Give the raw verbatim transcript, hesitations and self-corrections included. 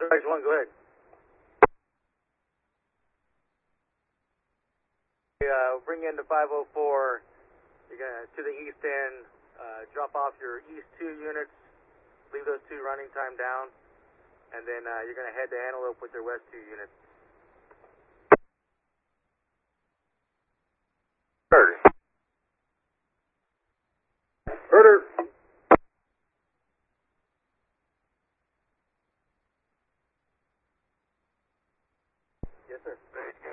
Sergeant one, go ahead. Uh, bring in to five oh four. You're gonna to the east end. Uh, drop off your east two units. Leave those two running time down, and then uh, you're gonna head to Antelope with your west two units. Order. Order. Yes, sir.